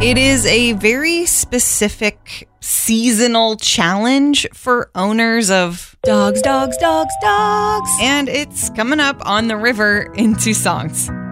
It is a very specific seasonal challenge for owners of dogs. And it's coming up on the river in two songs.